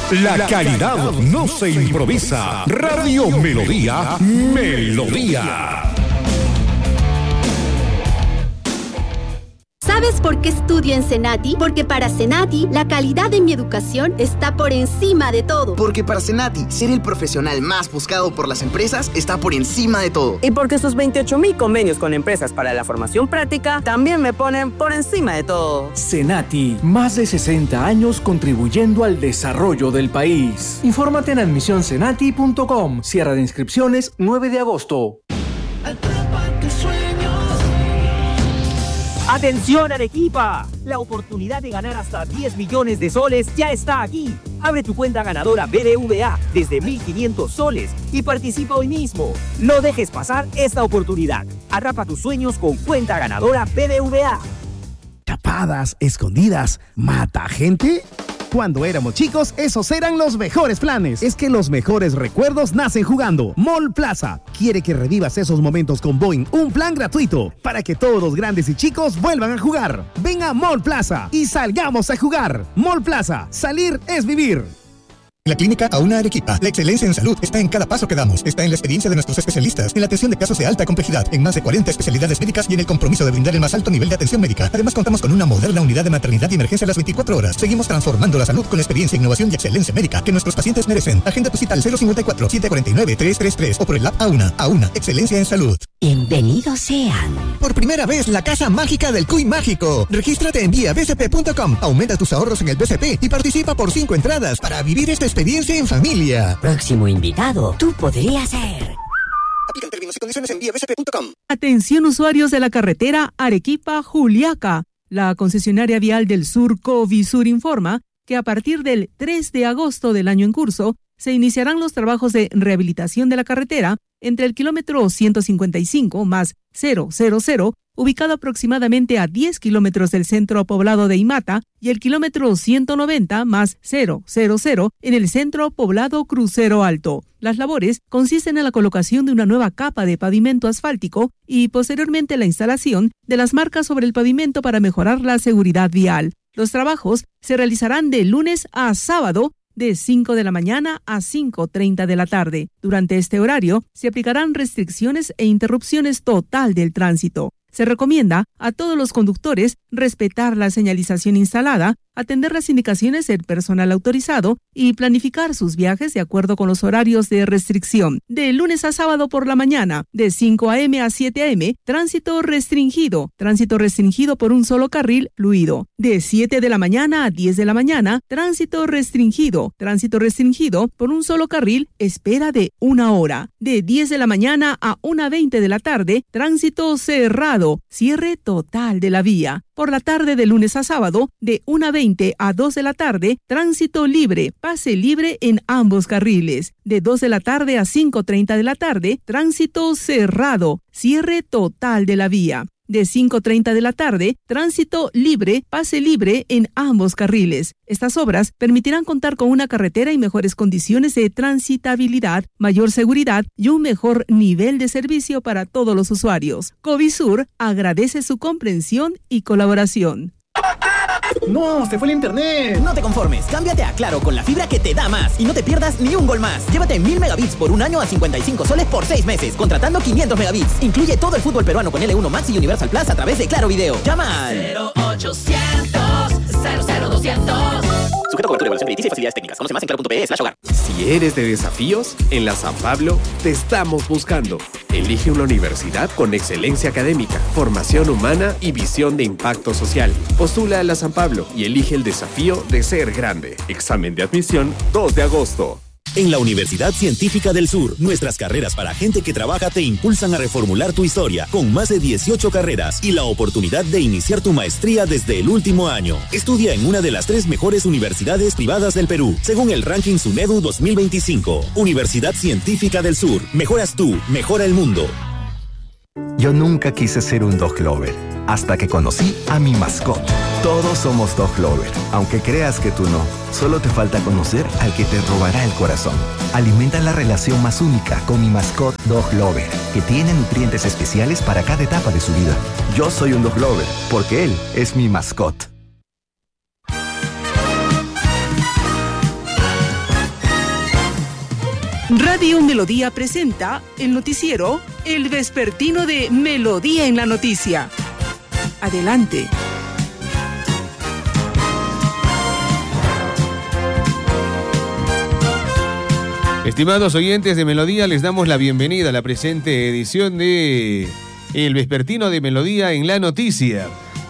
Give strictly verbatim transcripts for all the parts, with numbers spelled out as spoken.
La calidad no se improvisa. Radio Melodía, Melodía. ¿Sabes por qué estudio en Senati? Porque para Senati, la calidad de mi educación está por encima de todo. Porque para Senati, ser el profesional más buscado por las empresas está por encima de todo. Y porque sus veintiocho mil convenios con empresas para la formación práctica también me ponen por encima de todo. Senati, más de sesenta años contribuyendo al desarrollo del país. Infórmate en admisión senati punto com. Cierre de inscripciones nueve de agosto. ¡Atención, Arequipa! La oportunidad de ganar hasta diez millones de soles ya está aquí. Abre tu cuenta ganadora B B V A desde mil quinientos soles y participa hoy mismo. No dejes pasar esta oportunidad. Atrapa tus sueños con cuenta ganadora B B V A. Tapadas, escondidas, ¿mata gente? Cuando éramos chicos, esos eran los mejores planes. Es que los mejores recuerdos nacen jugando. Mall Plaza quiere que revivas esos momentos con Boing, un plan gratuito para que todos los grandes y chicos vuelvan a jugar. Ven a Mall Plaza y salgamos a jugar. Mall Plaza, salir es vivir. La Clínica Auna Arequipa. La excelencia en salud está en cada paso que damos. Está en la experiencia de nuestros especialistas, en la atención de casos de alta complejidad, en más de cuarenta especialidades médicas y en el compromiso de brindar el más alto nivel de atención médica. Además, contamos con una moderna unidad de maternidad y emergencia a las veinticuatro horas. Seguimos transformando la salud con la experiencia, innovación y excelencia médica que nuestros pacientes merecen. Agenda tu cita al cero cincuenta y cuatro, setecientos cuarenta y nueve, trescientos treinta y tres o por el app Auna. Auna, excelencia en salud. Bienvenidos sean. Por primera vez, la Casa Mágica del Cuy Mágico. Regístrate en vía b c p punto com. Aumenta tus ahorros en el B C P y participa por cinco entradas para vivir esta experiencia en familia. Próximo invitado, tú podrías ser. Aplican términos y condiciones en vía b c p punto com. Atención usuarios de la carretera Arequipa-Juliaca. La concesionaria vial del Sur Covisur informa que a partir del tres de agosto del año en curso se iniciarán los trabajos de rehabilitación de la carretera entre el kilómetro ciento cincuenta y cinco más cero cero cero, ubicado aproximadamente a diez kilómetros del centro poblado de Imata, y el kilómetro ciento noventa más cero cero cero en el centro poblado Crucero Alto. Las labores consisten en la colocación de una nueva capa de pavimento asfáltico y posteriormente la instalación de las marcas sobre el pavimento para mejorar la seguridad vial. Los trabajos se realizarán de lunes a sábado, de cinco de la mañana a cinco treinta de la tarde. Durante este horario se aplicarán restricciones e interrupciones total del tránsito. Se recomienda a todos los conductores respetar la señalización instalada, atender las indicaciones del personal autorizado y planificar sus viajes de acuerdo con los horarios de restricción. De lunes a sábado por la mañana, de cinco a eme a siete a eme, tránsito restringido. Tránsito restringido por un solo carril fluido. De siete de la mañana a diez de la mañana, tránsito restringido. Tránsito restringido por un solo carril, espera de una hora. De diez de la mañana a una veinte de la tarde, tránsito cerrado. Cierre total de la vía. Por la tarde de lunes a sábado, de una veinte a dos de la tarde, tránsito libre, pase libre en ambos carriles. De dos de la tarde a cinco treinta de la tarde, tránsito cerrado, cierre total de la vía. De cinco treinta de la tarde, tránsito libre, pase libre en ambos carriles. Estas obras permitirán contar con una carretera y mejores condiciones de transitabilidad, mayor seguridad y un mejor nivel de servicio para todos los usuarios. Covisur agradece su comprensión y colaboración. ¡No! ¡Se fue el internet! No te conformes, cámbiate a Claro con la fibra que te da más y no te pierdas ni un gol más. Llévate mil megabits por un año a cincuenta y cinco soles por seis meses, contratando quinientos megabits. Incluye todo el fútbol peruano con L uno Max y Universal Plus a través de Claro Video. Llama al cero ochocientos, cero cero doscientos. Sujeto a cobertura, evaluación crediticia y facilidades técnicas. Conoce más en claro punto pe slash hogar. Si eres de desafíos, en la San Pablo te estamos buscando. Elige una universidad con excelencia académica, formación humana y visión de impacto social. Postula a la San Pablo y elige el desafío de ser grande. Examen de admisión dos de agosto. En la Universidad Científica del Sur, nuestras carreras para gente que trabaja te impulsan a reformular tu historia, con más de dieciocho carreras y la oportunidad de iniciar tu maestría desde el último año. Estudia en una de las tres mejores universidades privadas del Perú, según el ranking SUNEDU dos mil veinticinco. Universidad Científica del Sur. Mejoras tú, mejora el mundo. Yo nunca quise ser un dog lover, hasta que conocí a mi mascota. Todos somos dog lover, aunque creas que tú no. Solo te falta conocer al que te robará el corazón. Alimenta la relación más única con mi mascota Dog Lover, que tiene nutrientes especiales para cada etapa de su vida. Yo soy un dog lover, porque él es mi mascota. Radio Melodía presenta el noticiero El Vespertino de Melodía en la Noticia. Adelante. Estimados oyentes de Melodía, les damos la bienvenida a la presente edición de El Vespertino de Melodía en la Noticia.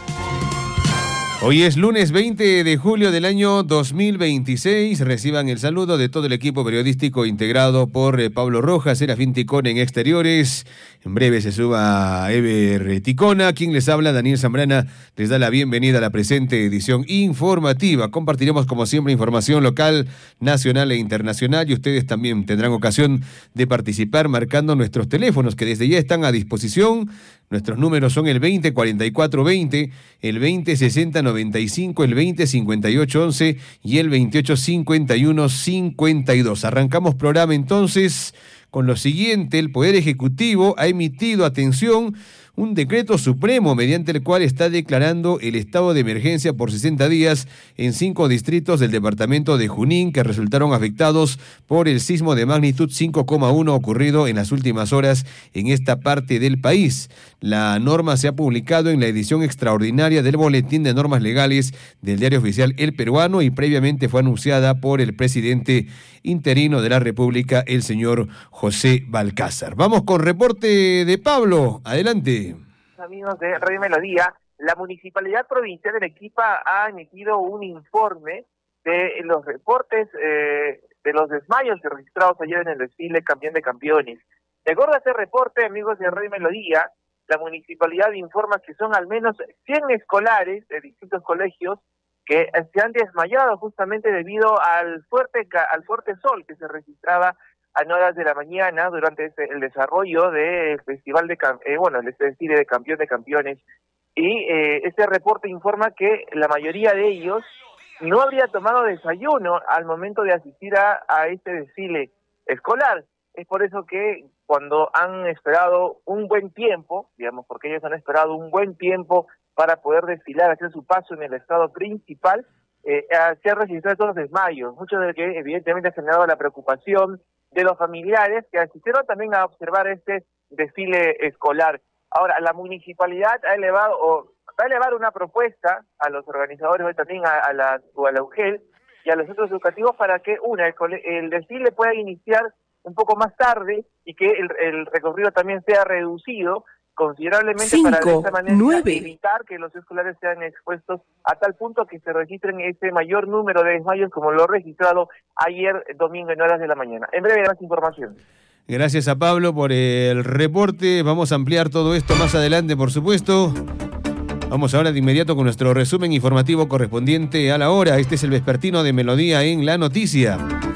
Hoy es lunes veinte de julio del año dos mil veintiséis. Reciban el saludo de todo el equipo periodístico integrado por eh, Pablo Rojas, Serafín Ticón en Exteriores. En breve se suba Ever Ticona. Quien les habla, Daniel Zambrana, les da la bienvenida a la presente edición informativa. Compartiremos como siempre información local, nacional e internacional, y ustedes también tendrán ocasión de participar marcando nuestros teléfonos que desde ya están a disposición. Nuestros números son el veinte cuarenta y cuatro veinte, el veinte sesenta noventa y cinco, el veinte cincuenta y ocho once y el veintiocho cincuenta y uno cincuenta y dos. Arrancamos programa entonces con lo siguiente. El Poder Ejecutivo ha emitido, atención, un decreto supremo mediante el cual está declarando el estado de emergencia por sesenta días en cinco distritos del departamento de Junín que resultaron afectados por el sismo de magnitud cinco coma uno ocurrido en las últimas horas en esta parte del país. La norma se ha publicado en la edición extraordinaria del Boletín de Normas Legales del Diario Oficial El Peruano y previamente fue anunciada por el presidente interino de la República, el señor José Balcázar. Vamos con reporte de Pablo. Adelante. Amigos de Radio Melodía, la Municipalidad Provincial de Arequipa ha emitido un informe de los reportes eh, de los desmayos registrados ayer en el desfile Campeón de Campeones. De acuerdo a este reporte, amigos de Radio Melodía, la municipalidad informa que son al menos cien escolares de distintos colegios que se han desmayado justamente debido al fuerte al fuerte sol que se registraba a horas de la mañana durante este, el desarrollo del festival de eh, bueno el desfile de Campeón de Campeones, y eh, este reporte informa que la mayoría de ellos no habría tomado desayuno al momento de asistir a, a este desfile escolar. Es por eso que cuando han esperado un buen tiempo, digamos, porque ellos han esperado un buen tiempo para poder desfilar, hacer su paso en el estado principal, eh, se han registrado estos desmayos, muchos de que evidentemente ha generado la preocupación de los familiares que asistieron también a observar este desfile escolar. Ahora, la municipalidad ha elevado o va a elevar una propuesta a los organizadores, hoy también a, a la a la U G E L y a los centros educativos para que una el, el desfile pueda iniciar un poco más tarde y que el, el recorrido también sea reducido considerablemente Cinco, para de esta manera nueve. evitar que los escolares sean expuestos a tal punto que se registren ese mayor número de desmayos como lo registrado ayer domingo en horas de la mañana. En breve más información. Gracias a Pablo por el reporte. Vamos a ampliar todo esto más adelante, por supuesto. Vamos ahora de inmediato con nuestro resumen informativo correspondiente a la hora. Este es el vespertino de Melodía en la Noticia.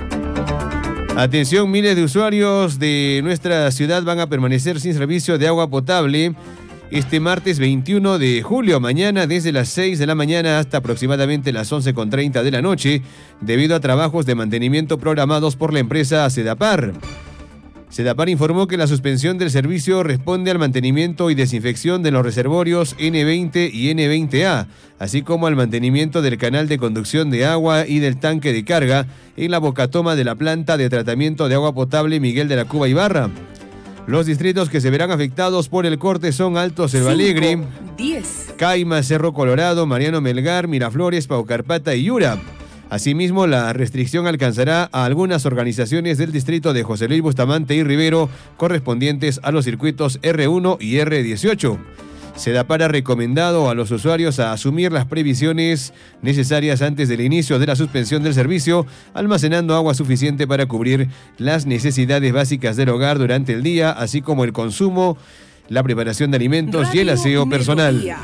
Atención, miles de usuarios de nuestra ciudad van a permanecer sin servicio de agua potable este martes veintiuno de julio, mañana desde las seis de la mañana hasta aproximadamente las once con treinta de la noche, debido a trabajos de mantenimiento programados por la empresa Sedapar. Sedapar informó que la suspensión del servicio responde al mantenimiento y desinfección de los reservorios ene veinte y ene veinte a, así como al mantenimiento del canal de conducción de agua y del tanque de carga en la bocatoma de la planta de tratamiento de agua potable Miguel de la Cuba Ibarra. Los distritos que se verán afectados por el corte son Alto Selva Alegre, Caima, Cerro Colorado, Mariano Melgar, Miraflores, Paucarpata y Yura. Asimismo, la restricción alcanzará a algunas organizaciones del distrito de José Luis Bustamante y Rivero correspondientes a los circuitos erre uno y erre dieciocho. Sedapar ha recomendado a los usuarios a asumir las previsiones necesarias antes del inicio de la suspensión del servicio, almacenando agua suficiente para cubrir las necesidades básicas del hogar durante el día, así como el consumo, la preparación de alimentos Radio y el aseo personal. Melodía.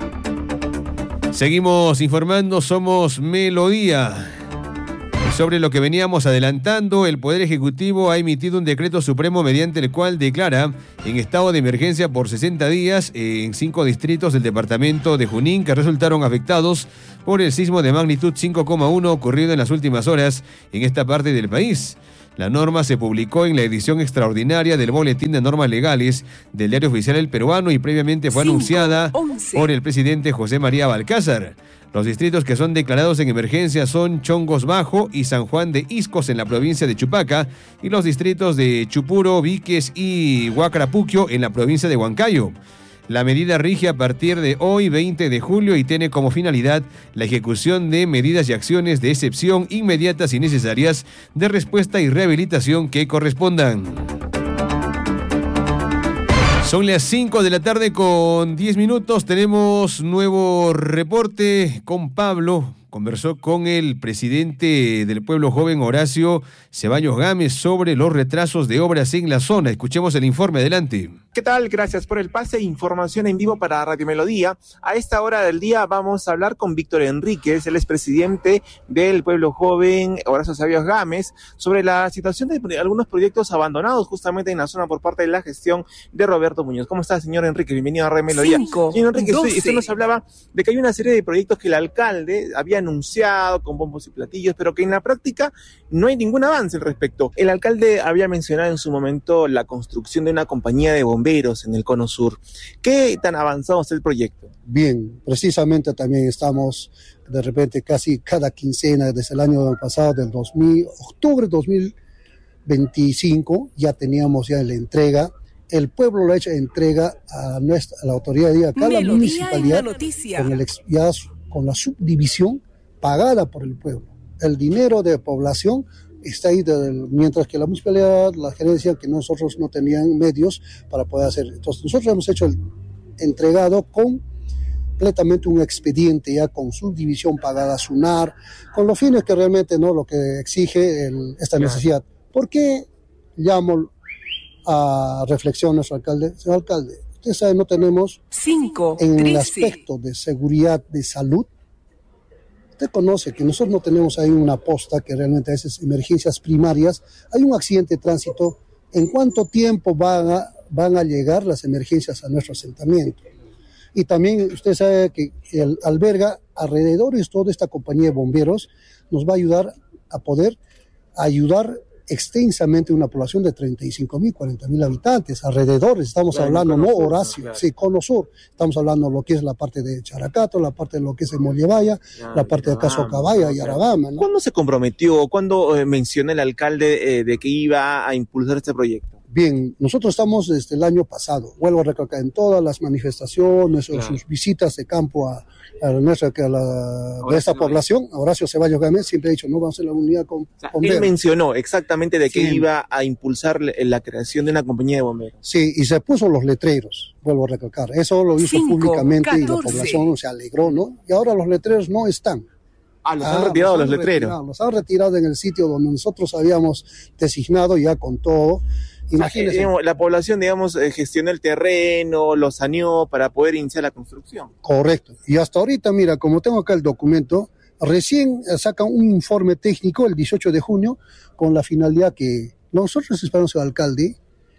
Seguimos informando, somos Melodía. Sobre lo que veníamos adelantando, el Poder Ejecutivo ha emitido un decreto supremo mediante el cual declara en estado de emergencia por sesenta días en cinco distritos del departamento de Junín que resultaron afectados por el sismo de magnitud cinco coma uno ocurrido en las últimas horas en esta parte del país. La norma se publicó en la edición extraordinaria del Boletín de Normas Legales del Diario Oficial El Peruano y previamente fue cinco, anunciada once por el presidente José María Balcázar. Los distritos que son declarados en emergencia son Chongos Bajo y San Juan de Iscos en la provincia de Chupaca y los distritos de Chupuro, Viques y Huacarapuquio en la provincia de Huancayo. La medida rige a partir de hoy, veinte de julio, y tiene como finalidad la ejecución de medidas y acciones de excepción inmediatas y necesarias de respuesta y rehabilitación que correspondan. Son las cinco de la tarde con diez minutos. Tenemos nuevo reporte con Pablo. Conversó con el presidente del Pueblo Joven, Horacio Ceballos Gámez, sobre los retrasos de obras en la zona. Escuchemos el informe, adelante. ¿Qué tal? Gracias por el pase. Información en vivo para Radio Melodía. A esta hora del día vamos a hablar con Víctor Enríquez, el expresidente del Pueblo Joven, Horacio Ceballos Gámez, sobre la situación de algunos proyectos abandonados justamente en la zona por parte de la gestión de Roberto Muñoz. ¿Cómo está, señor Enríquez? Bienvenido a Radio Melodía. Cinco, señor Enríquez, usted, doce. usted nos hablaba de que hay una serie de proyectos que el alcalde había anunciado con bombos y platillos, pero que en la práctica no hay ningún avance al respecto. El alcalde había mencionado en su momento la construcción de una compañía de bomberos en el Cono Sur. ¿Qué tan avanzado está el proyecto? Bien, precisamente también estamos de repente casi cada quincena desde el año pasado, del dos mil, octubre de dos mil veinticinco, ya teníamos ya la entrega. El pueblo lo ha hecho entrega a, nuestra, a la autoridad de acá, la municipalidad, con, el, ya, con la subdivisión pagada por el pueblo. El dinero de población está ahí, de, mientras que la municipalidad, la gerencia, que nosotros no tenían medios para poder hacer. Entonces nosotros hemos hecho el entregado con completamente un expediente ya con subdivisión pagada a SUNAR, con los fines que realmente no lo que exige el, esta claro. necesidad. ¿Por qué llamo a reflexión a nuestro alcalde? Señor alcalde, usted sabe, no tenemos Cinco, en trece. el aspecto de seguridad, de salud. Usted conoce que nosotros no tenemos ahí una posta que realmente a esas emergencias primarias, hay un accidente de tránsito, ¿en cuánto tiempo van a, van a llegar las emergencias a nuestro asentamiento? Y también usted sabe que el alberga alrededor de toda esta compañía de bomberos, nos va a ayudar a poder ayudar extensamente una población de treinta y cinco mil, cuarenta mil habitantes, alrededor, estamos claro, hablando, no Sur, Horacio, claro. sí, Cono Sur, estamos hablando de lo que es la parte de Characato, la parte de lo que es de Mollevaya, ah, la parte de Casocabaya y Arabama, ¿no? ¿Cuándo se comprometió, cuándo eh, mencionó el alcalde eh, de que iba a impulsar este proyecto? Bien, nosotros estamos desde el año pasado, vuelvo a recalcar, en todas las manifestaciones claro. o sus visitas de campo a, a nuestra a la, de esta población, Horacio Ceballos Gámez siempre ha dicho, no vamos a hacer la unidad con, o sea, con él bomberos. mencionó exactamente de que sí. iba a impulsar la creación de una compañía de bomberos. Sí, y se puso los letreros, vuelvo a recalcar, eso lo hizo Cinco, públicamente catorce. Y la población se alegró, ¿no? Y ahora los letreros no están. Ah, los ah, han retirado los, los letreros. Retirado, los han retirado en el sitio donde nosotros habíamos designado ya con todo. Imagínense. O sea, digamos, la población, digamos, eh, gestionó el terreno, lo saneó para poder iniciar la construcción. Correcto. Y hasta ahorita, mira, como tengo acá el documento, recién sacan un informe técnico el dieciocho de junio con la finalidad que nosotros esperamos que el alcalde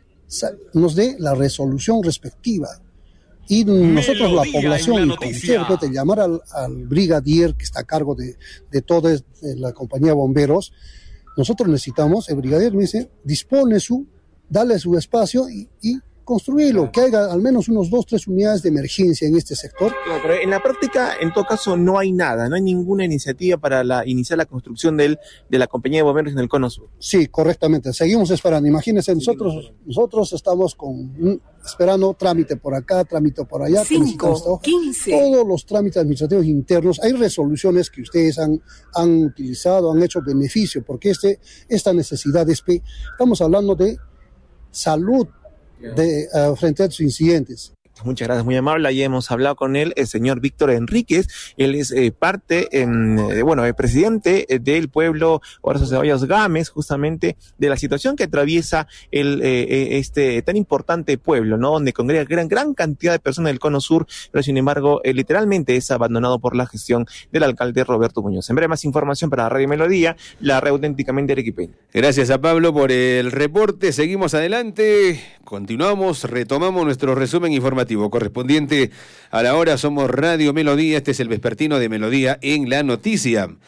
nos dé la resolución respectiva. Y nosotros, la población, la como llamar al, al brigadier que está a cargo de, de toda la compañía de bomberos, nosotros necesitamos, el brigadier me dice, dispone su darle su espacio y, y construirlo, que haya al menos unos dos, tres unidades de emergencia en este sector. Claro, pero en la práctica, en todo caso, no hay nada, no hay ninguna iniciativa para la, iniciar la construcción del, de la compañía de bomberos en el Cono Sur. Sí, correctamente, seguimos esperando. Imagínense, nosotros, nosotros estamos con, esperando trámite por acá, trámite por allá. Cinco, quince. Todos los trámites administrativos internos, hay resoluciones que ustedes han, han utilizado, han hecho beneficio, porque este, esta necesidad es, estamos hablando de salud de, uh, frente a estos incidentes. Muchas gracias, muy amable. Ahí hemos hablado con él, el señor Víctor Enríquez. Él es eh, parte, eh, bueno, el presidente del pueblo Horacio Ceballos Gámez, justamente de la situación que atraviesa el eh, este tan importante pueblo, ¿no? Donde congrega gran, gran cantidad de personas del Cono Sur, pero sin embargo, eh, literalmente es abandonado por la gestión del alcalde Roberto Muñoz. En breve, más información para Radio Melodía, la red auténticamente arequipeña. Gracias a Pablo por el reporte. Seguimos adelante, continuamos, retomamos nuestro resumen informativo correspondiente a la hora. Somos Radio Melodía, este es el vespertino de Melodía en la noticia.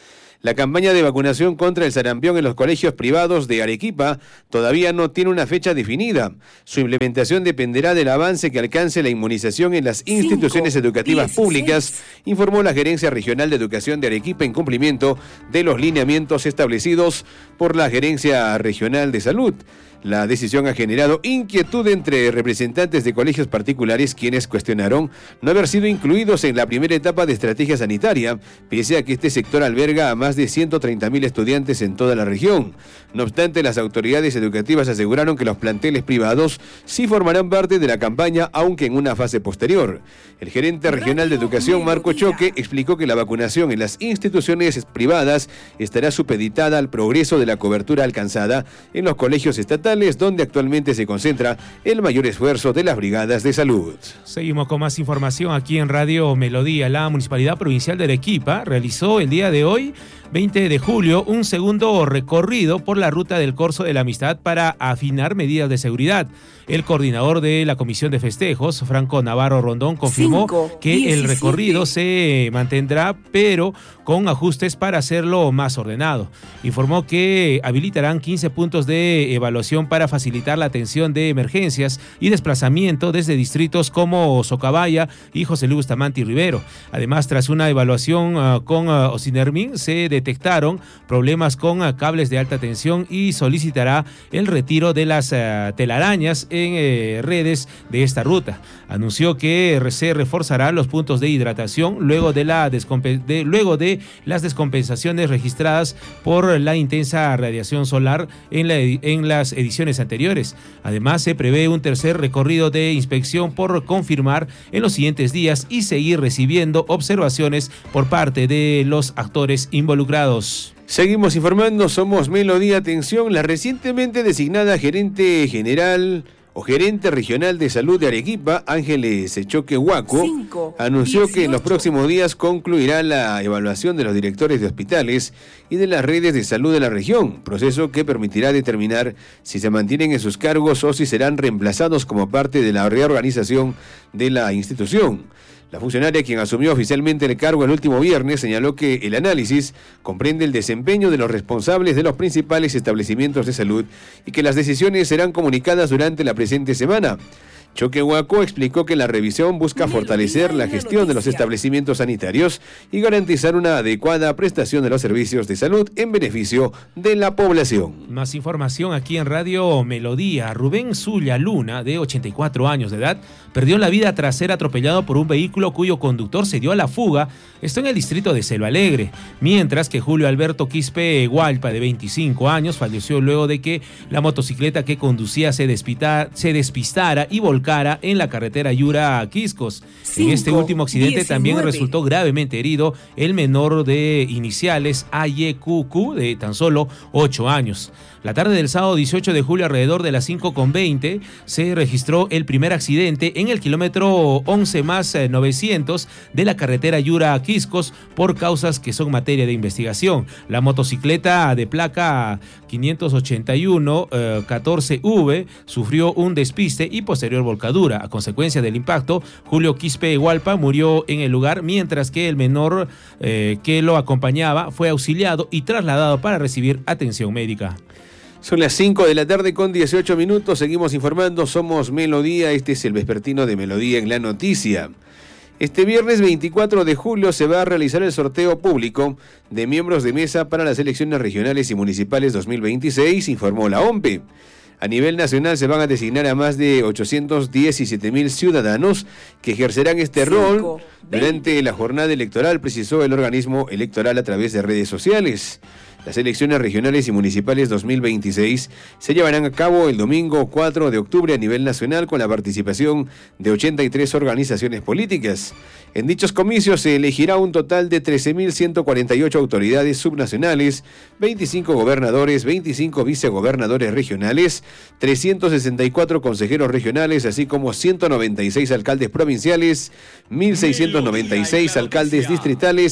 La campaña de vacunación contra el sarampión en los colegios privados de Arequipa todavía no tiene una fecha definida. Su implementación dependerá del avance que alcance la inmunización en las instituciones educativas públicas, informó la Gerencia Regional de Educación de Arequipa en cumplimiento de los lineamientos establecidos por la Gerencia Regional de Salud. La decisión ha generado inquietud entre representantes de colegios particulares, quienes cuestionaron no haber sido incluidos en la primera etapa de estrategia sanitaria, pese a que este sector alberga a más de ciento treinta mil estudiantes en toda la región. No obstante, las autoridades educativas aseguraron que los planteles privados sí formarán parte de la campaña, aunque en una fase posterior. El gerente regional de educación, Marco Choque, explicó que la vacunación en las instituciones privadas estará supeditada al progreso de la cobertura alcanzada en los colegios estatales, donde actualmente se concentra el mayor esfuerzo de las brigadas de salud. Seguimos con más información aquí en Radio Melodía. La Municipalidad Provincial de Arequipa realizó el día de hoy, veinte de julio, un segundo recorrido por la ruta del Corso de la Amistad para afinar medidas de seguridad. El coordinador de la Comisión de Festejos, Franco Navarro Rondón, confirmó Cinco, que diecisiete. El recorrido se mantendrá, pero con ajustes para hacerlo más ordenado. Informó que habilitarán quince puntos de evaluación para facilitar la atención de emergencias y desplazamiento desde distritos como Socabaya y José Luis Bustamante Rivero. Además, tras una evaluación uh, con uh, Ocinermin, se detectaron problemas con uh, cables de alta tensión y solicitará el retiro de las uh, telarañas en eh, redes de esta ruta. Anunció que se reforzarán los puntos de hidratación luego de, la descomp- de, luego de las descompensaciones registradas por la intensa radiación solar en, la, en las ediciones anteriores. Además, se prevé un tercer recorrido de inspección por confirmar en los siguientes días y seguir recibiendo observaciones por parte de los actores involucrados. Seguimos informando, somos Melodía. Atención, la recientemente designada gerente general o gerente regional de salud de Arequipa, Ángeles Choque Huaco, anunció dieciocho. Que en los próximos días concluirá la evaluación de los directores de hospitales y de las redes de salud de la región, proceso que permitirá determinar si se mantienen en sus cargos o si serán reemplazados como parte de la reorganización de la institución. La funcionaria, quien asumió oficialmente el cargo el último viernes, señaló que el análisis comprende el desempeño de los responsables de los principales establecimientos de salud y que las decisiones serán comunicadas durante la presente semana. Choque Huaco explicó que la revisión busca fortalecer la gestión de los establecimientos sanitarios y garantizar una adecuada prestación de los servicios de salud en beneficio de la población. Más información aquí en Radio Melodía. Rubén Zulia Luna, de ochenta y cuatro años de edad, perdió la vida tras ser atropellado por un vehículo cuyo conductor se dio a la fuga. Esto en el distrito de Selva Alegre, mientras que Julio Alberto Quispe Hualpa, de veinticinco años, falleció luego de que la motocicleta que conducía se, despita, se despistara y volcó cara en la carretera Yura a Quiscos. En este último accidente diecinueve. También resultó gravemente herido el menor de iniciales A Y Q Q, de tan solo ocho años. La tarde del sábado dieciocho de julio, alrededor de las cinco con veinte, se registró el primer accidente en el kilómetro once más novecientos de la carretera Yura a Quiscos por causas que son materia de investigación. La motocicleta de placa quinientos ochenta y uno catorce V sufrió un despiste y posterior volcadura. A consecuencia del impacto, Julio Quispe Hualpa murió en el lugar, mientras que el menor eh, que lo acompañaba fue auxiliado y trasladado para recibir atención médica. Son las cinco de la tarde con dieciocho minutos, seguimos informando, somos Melodía, este es el vespertino de Melodía en la Noticia. Este viernes veinticuatro de julio se va a realizar el sorteo público de miembros de mesa para las elecciones regionales y municipales dos mil veintiséis, informó la O M P E. A nivel nacional se van a designar a más de ochocientos diecisiete mil ciudadanos que ejercerán este rol durante la jornada electoral, precisó el organismo electoral a través de redes sociales. Las elecciones regionales y municipales dos mil veintiséis se llevarán a cabo el domingo cuatro de octubre a nivel nacional con la participación de ochenta y tres organizaciones políticas. En dichos comicios se elegirá un total de trece mil ciento cuarenta y ocho autoridades subnacionales, veinticinco gobernadores, veinticinco vicegobernadores regionales, trescientos sesenta y cuatro consejeros regionales, así como ciento noventa y seis alcaldes provinciales, mil seiscientos noventa y seis alcaldes distritales,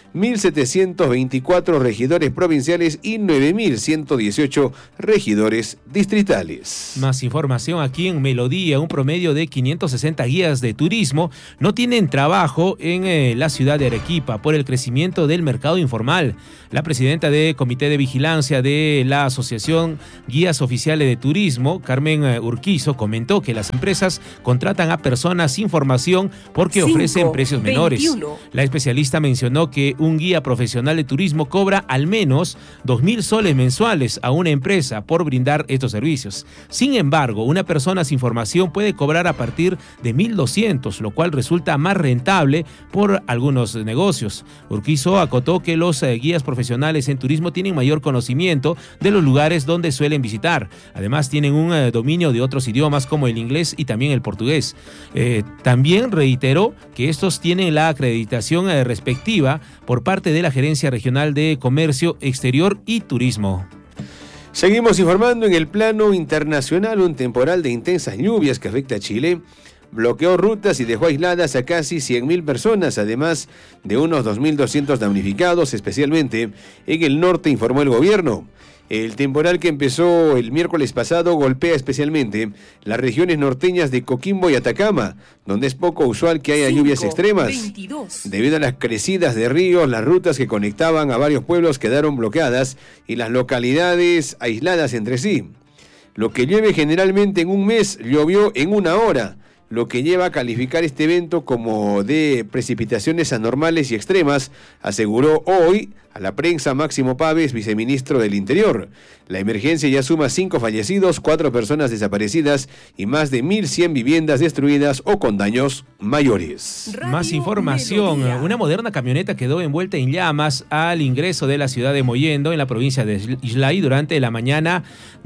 mil setecientos veinticuatro regidores provinciales y nueve mil ciento dieciocho regidores distritales. Más información aquí en Melodía. Un promedio de quinientos sesenta guías de turismo no tienen trabajo en eh, la ciudad de Arequipa por el crecimiento del mercado informal. La presidenta del Comité de Vigilancia de la Asociación Guías Oficiales de Turismo, Carmen Urquizo, comentó que las empresas contratan a personas sin formación porque Cinco, ofrecen precios menores. veintiuno. La especialista mencionó que un guía profesional de turismo cobra al menos dos mil soles mensuales a una empresa por brindar estos servicios. Sin embargo, una persona sin formación puede cobrar a partir de mil doscientos, lo cual resulta más rentable por algunos negocios. Urquizo acotó que los eh, guías profesionales en turismo tienen mayor conocimiento de los lugares donde suelen visitar. Además, tienen un eh, dominio de otros idiomas como el inglés y también el portugués. Eh, también reiteró que estos tienen la acreditación eh, respectiva por parte de la Gerencia Regional de Comercio Exterior y Turismo. Seguimos informando. En el plano internacional, un temporal de intensas lluvias que afecta a Chile bloqueó rutas y dejó aisladas a casi cien mil personas, además de unos dos mil doscientos damnificados, especialmente en el norte, informó el gobierno. El temporal que empezó el miércoles pasado golpea especialmente las regiones norteñas de Coquimbo y Atacama, donde es poco usual que haya Cinco, lluvias extremas. veintidós. Debido a las crecidas de ríos, las rutas que conectaban a varios pueblos quedaron bloqueadas y las localidades aisladas entre sí. Lo que llueve generalmente en un mes, llovió en una hora, lo que lleva a calificar este evento como de precipitaciones anormales y extremas, aseguró hoy a la prensa Máximo Páez, viceministro del Interior. La emergencia ya suma cinco fallecidos, cuatro personas desaparecidas y más de mil cien viviendas destruidas o con daños mayores. Más información. Una moderna camioneta quedó envuelta en llamas al ingreso de la ciudad de Mollendo, en la provincia de Islay, durante la mañana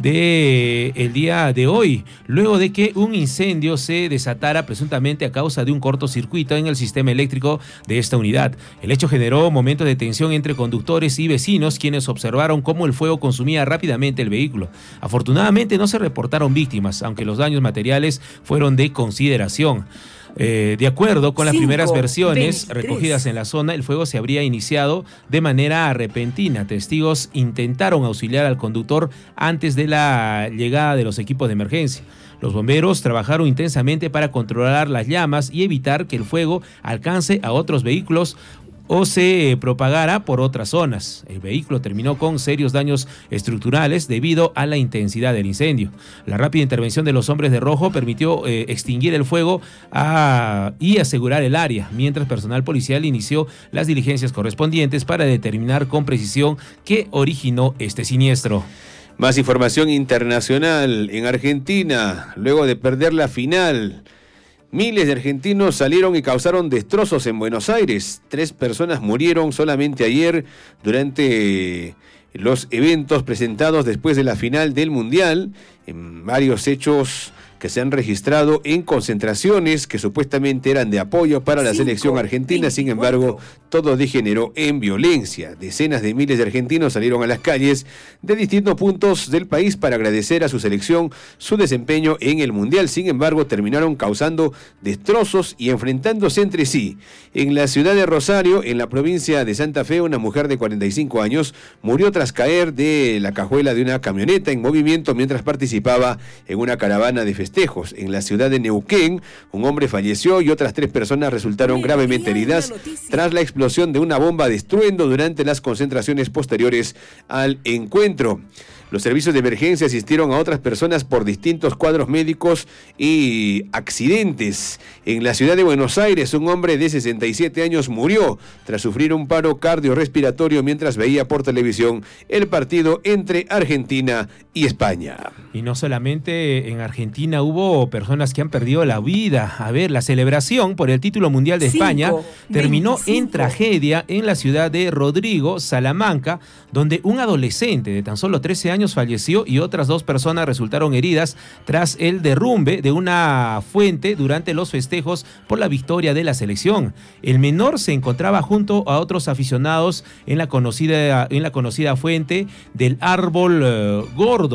del día de hoy, luego de que un incendio se desatara presuntamente a causa de un cortocircuito en el sistema eléctrico de esta unidad. El hecho generó momentos de tensión entre conductores y vecinos, quienes observaron cómo el fuego consumía rápidamente el vehículo. Afortunadamente no se reportaron víctimas, aunque los daños materiales fueron de consideración. Eh, de acuerdo con las Cinco, primeras versiones veintitrés. recogidas en la zona, el fuego se habría iniciado de manera repentina. Testigos intentaron auxiliar al conductor antes de la llegada de los equipos de emergencia. Los bomberos trabajaron intensamente para controlar las llamas y evitar que el fuego alcance a otros vehículos o se propagara por otras zonas. El vehículo terminó con serios daños estructurales debido a la intensidad del incendio. La rápida intervención de los hombres de rojo permitió eh, extinguir el fuego a, y asegurar el área, mientras personal policial inició las diligencias correspondientes para determinar con precisión qué originó este siniestro. Más información internacional. En Argentina, luego de perder la final, miles de argentinos salieron y causaron destrozos en Buenos Aires. Tres personas murieron solamente ayer durante los eventos presentados después de la final del Mundial, en varios hechos que se han registrado en concentraciones que supuestamente eran de apoyo para la Cinco, selección argentina. veinticuatro. Sin embargo, todo degeneró en violencia. Decenas de miles de argentinos salieron a las calles de distintos puntos del país para agradecer a su selección su desempeño en el Mundial. Sin embargo, terminaron causando destrozos y enfrentándose entre sí. En la ciudad de Rosario, en la provincia de Santa Fe, una mujer de cuarenta y cinco años murió tras caer de la cajuela de una camioneta en movimiento mientras participaba en una caravana de festejos. En la ciudad de Neuquén, un hombre falleció y otras tres personas resultaron gravemente heridas tras la explosión de una bomba de estruendo durante las concentraciones posteriores al encuentro. Los servicios de emergencia asistieron a otras personas por distintos cuadros médicos y accidentes. En la ciudad de Buenos Aires, un hombre de sesenta y siete años murió tras sufrir un paro cardiorrespiratorio mientras veía por televisión el partido entre Argentina y España. Y no solamente en Argentina hubo personas que han perdido la vida. A ver, la celebración por el título mundial de Cinco, España terminó veinticinco. En tragedia en la ciudad de Rodrigo, Salamanca, donde un adolescente de tan solo trece años falleció y otras dos personas resultaron heridas tras el derrumbe de una fuente durante los festejos por la victoria de la selección. El menor se encontraba junto a otros aficionados en la conocida, en la conocida fuente del Árbol eh, Gordo,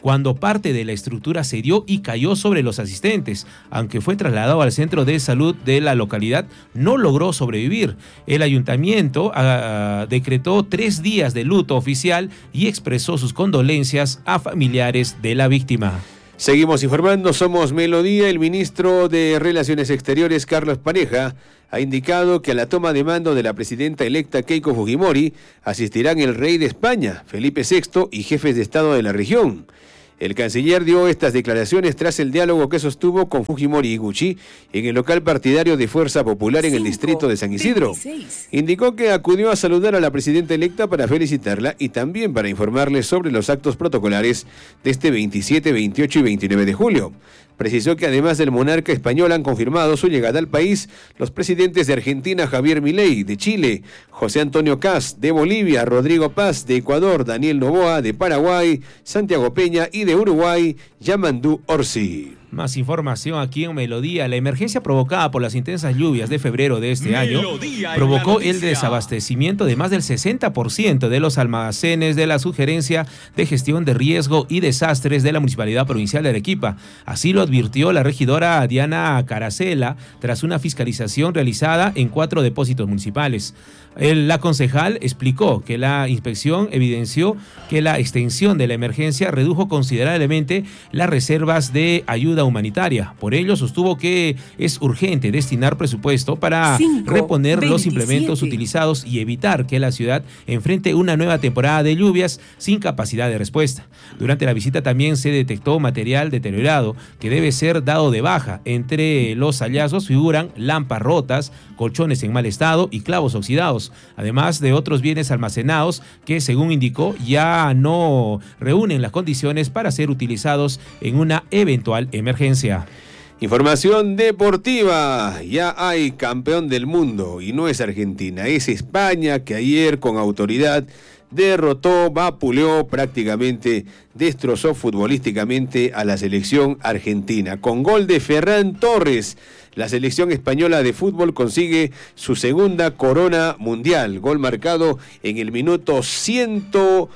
cuando parte de la estructura cedió y cayó sobre los asistentes. Aunque fue trasladado al centro de salud de la localidad, no logró sobrevivir. El ayuntamiento uh, decretó tres días de luto oficial y expresó sus condolencias a familiares de la víctima. Seguimos informando, somos Melodía. El ministro de Relaciones Exteriores, Carlos Pareja, ha indicado que a la toma de mando de la presidenta electa Keiko Fujimori asistirán el rey de España, Felipe sexto, y jefes de Estado de la región. El canciller dio estas declaraciones tras el diálogo que sostuvo con Fujimori y Gucci en el local partidario de Fuerza Popular en el distrito de San Isidro. Indicó que acudió a saludar a la presidenta electa para felicitarla y también para informarle sobre los actos protocolares de este veintisiete, veintiocho y veintinueve de julio. Precisó que además del monarca español han confirmado su llegada al país los presidentes de Argentina, Javier Milei, de Chile, José Antonio Kast, de Bolivia, Rodrigo Paz, de Ecuador, Daniel Noboa, de Paraguay, Santiago Peña y de Uruguay, Yamandu Orsi. Más información aquí en Melodía. La emergencia provocada por las intensas lluvias de febrero de este año provocó el desabastecimiento de más del sesenta por ciento de los almacenes de la Sugerencia de Gestión de Riesgo y Desastres de la Municipalidad Provincial de Arequipa. Así lo advirtió la regidora Diana Caracela tras una fiscalización realizada en cuatro depósitos municipales. El, la concejal explicó que la inspección evidenció que la extensión de la emergencia redujo considerablemente las reservas de ayuda humanitaria. Por ello, sostuvo que es urgente destinar presupuesto para cinco, reponer veintisiete. Los implementos utilizados y evitar que la ciudad enfrente una nueva temporada de lluvias sin capacidad de respuesta. Durante la visita también se detectó material deteriorado que debe ser dado de baja. Entre los hallazgos figuran lámparas rotas, colchones en mal estado y clavos oxidados, además de otros bienes almacenados que, según indicó, ya no reúnen las condiciones para ser utilizados en una eventual emergencia. Información deportiva, ya hay campeón del mundo y no es Argentina, es España, que ayer con autoridad derrotó, vapuleó, prácticamente destrozó futbolísticamente a la selección argentina. Con gol de Ferran Torres, la selección española de fútbol consigue su segunda corona mundial. Gol marcado en el minuto ciento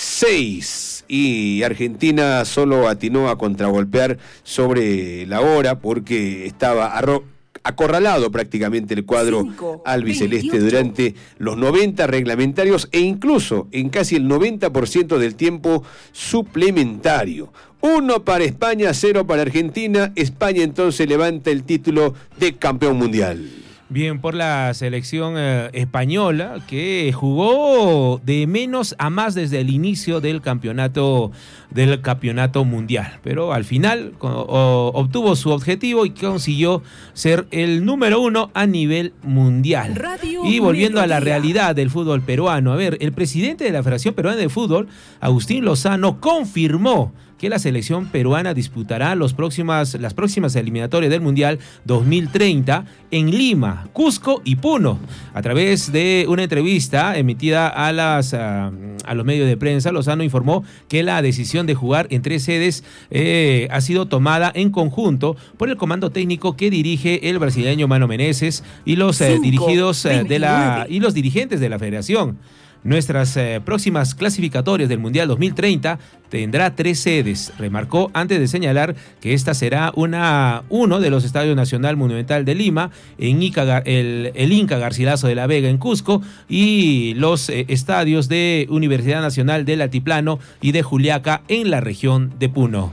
seis. Y Argentina solo atinó a contragolpear sobre la hora porque estaba arro- acorralado prácticamente el cuadro cinco, albiceleste veintiocho. Durante los noventa reglamentarios e incluso en casi el noventa por ciento del tiempo suplementario. Uno para España, cero para Argentina. España entonces levanta el título de campeón mundial. Bien, por la selección eh, española, que jugó de menos a más desde el inicio del campeonato del campeonato mundial, pero al final o, o, obtuvo su objetivo y consiguió ser el número uno a nivel mundial. Radio y volviendo Melodía. A la realidad del fútbol peruano, a ver, el presidente de la Federación Peruana de Fútbol, Agustín Lozano, confirmó que la selección peruana disputará los próximas, las próximas eliminatorias del Mundial dos mil treinta en Lima, Cusco y Puno. A través de una entrevista emitida a, las, a, a los medios de prensa, Lozano informó que la decisión de jugar en tres sedes eh, ha sido tomada en conjunto por el comando técnico que dirige el brasileño Mano Menezes y los eh, dirigidos eh, de la y los dirigentes de la federación. Nuestras eh, próximas clasificatorias del Mundial dos mil treinta tendrá tres sedes, remarcó antes de señalar que esta será una, uno de los estadios Nacional Monumental de Lima, en Ica, el, el Inca Garcilaso de la Vega en Cusco y los eh, estadios de Universidad Nacional del Altiplano y de Juliaca en la región de Puno.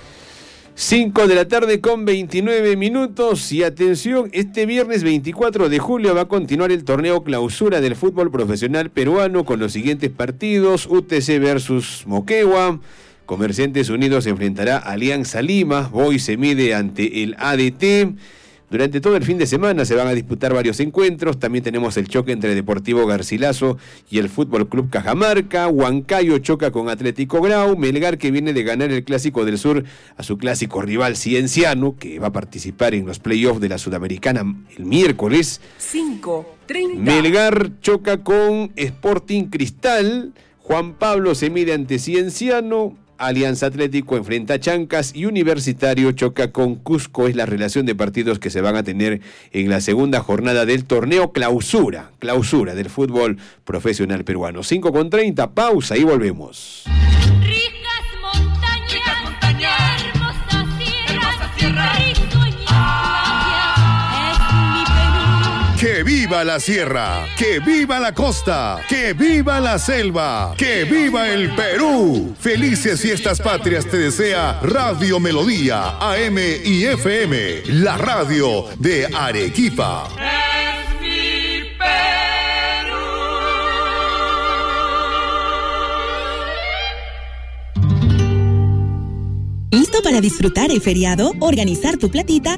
cinco de la tarde con veintinueve minutos y atención, este viernes veinticuatro de julio va a continuar el torneo clausura del fútbol profesional peruano con los siguientes partidos: U T C versus Moquegua, Comerciantes Unidos se enfrentará a Alianza Lima, Boy se mide ante el A D T. Durante todo el fin de semana se van a disputar varios encuentros. También tenemos el choque entre Deportivo Garcilaso y el Fútbol Club Cajamarca. Huancayo choca con Atlético Grau. Melgar, que viene de ganar el Clásico del Sur a su clásico rival Cienciano, que va a participar en los playoffs de la Sudamericana el miércoles. cinco treinta. Melgar choca con Sporting Cristal. Juan Pablo se mide ante Cienciano. Alianza Atlético enfrenta a Chancas y Universitario choca con Cusco. Es la relación de partidos que se van a tener en la segunda jornada del torneo clausura, clausura del fútbol profesional peruano. cinco con treinta, pausa y volvemos. Ricas montañas ¡Que viva la sierra! ¡Que viva la costa! ¡Que viva la selva! ¡Que viva el Perú! Felices fiestas patrias te desea Radio Melodía, A M y F M, la radio de Arequipa. Es mi ¿Listo para disfrutar el feriado? Organizar tu platita